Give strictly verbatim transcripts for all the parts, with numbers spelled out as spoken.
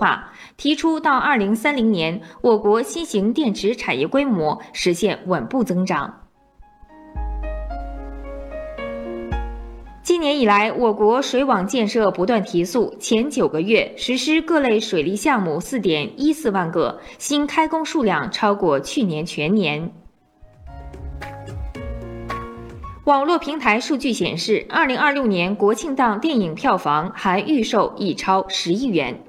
划，提出到二零三零年，我国新型电池产业规模实现稳步增长。今年以来，我国水网建设不断提速，前九个月实施各类水利项目 四点一四万个，新开工数量超过去年全年。网络平台数据显示，二零二六年国庆档电影票房含预售已超十亿元。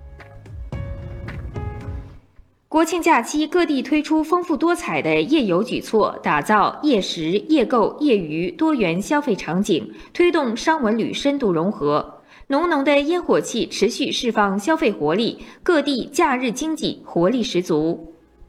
国庆假期，各地推出丰富多彩的夜游举措，打造夜食、夜购、夜娱多元消费场景，推动商文旅深度融合。浓浓的烟火气持续释放消费活力，各地假日经济活力十足。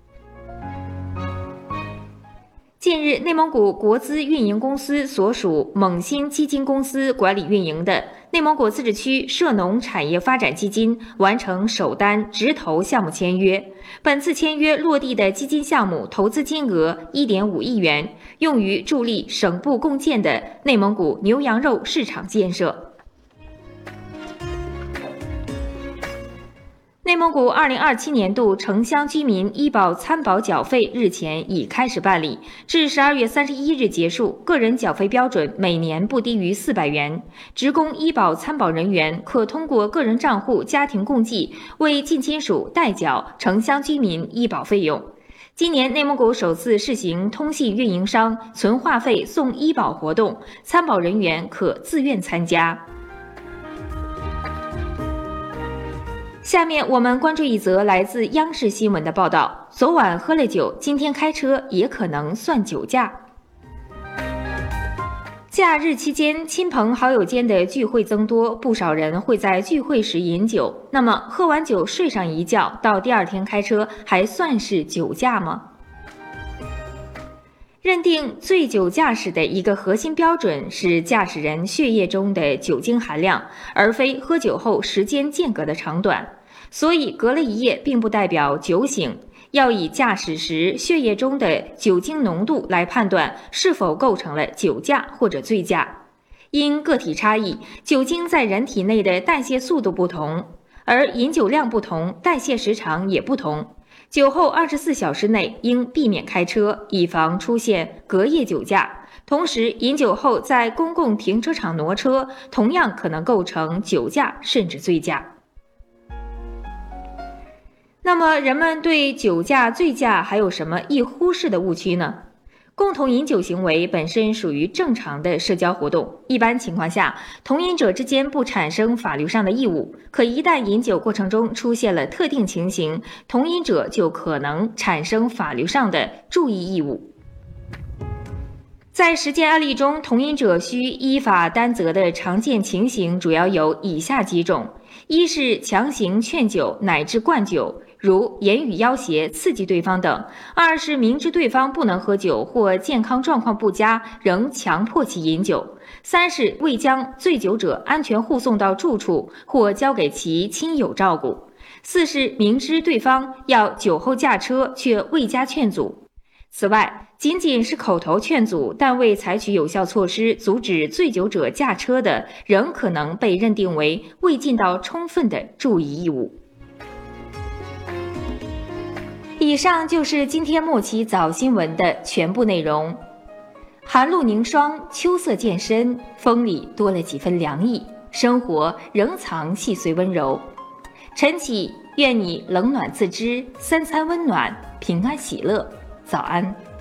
近日，内蒙古国资运营公司所属蒙新基金公司管理运营的内蒙古自治区涉农产业发展基金完成首单直投项目签约。本次签约落地的基金项目投资金额 一点五亿元，用于助力省部共建的内蒙古牛羊肉市场建设。内蒙古二零二七年度城乡居民医保参保缴费日前已开始办理，至十二月三十一日结束，个人缴费标准每年不低于四百元。职工医保参保人员可通过个人账户家庭共计为近亲属代缴城乡居民医保费用。今年内蒙古首次试行通信运营商存话费送医保活动，参保人员可自愿参加。下面我们关注一则来自央视新闻的报道：昨晚喝了酒，今天开车也可能算酒驾。假日期间，亲朋好友间的聚会增多，不少人会在聚会时饮酒。那么，喝完酒睡上一觉，到第二天开车，还算是酒驾吗？认定醉酒驾驶的一个核心标准是驾驶人血液中的酒精含量，而非喝酒后时间间隔的长短。所以隔了一夜并不代表酒醒，要以驾驶时血液中的酒精浓度来判断是否构成了酒驾或者醉驾。因个体差异，酒精在人体内的代谢速度不同，而饮酒量不同，代谢时长也不同。酒后二十四小时内应避免开车，以防出现隔夜酒驾。同时，饮酒后在公共停车场挪车，同样可能构成酒驾甚至醉驾。那么，人们对酒驾、醉驾还有什么易忽视的误区呢？共同饮酒行为本身属于正常的社交活动，一般情况下，同饮者之间不产生法律上的义务。可一旦饮酒过程中出现了特定情形，同饮者就可能产生法律上的注意义务。在实践案例中，同饮者需依法担责的常见情形主要有以下几种：一是强行劝酒乃至灌酒，如言语要挟、刺激对方等；二是明知对方不能喝酒或健康状况不佳，仍强迫其饮酒；三是未将醉酒者安全护送到住处或交给其亲友照顾；四是明知对方要酒后驾车却未加劝阻。此外，仅仅是口头劝阻，但未采取有效措施阻止醉酒者驾车的，仍可能被认定为未尽到充分的注意义务。以上就是今天末期早新闻的全部内容。寒露凝霜，秋色渐深，风里多了几分凉意，生活仍藏细碎温柔。晨起，愿你冷暖自知，三餐温暖，平安喜乐。早安。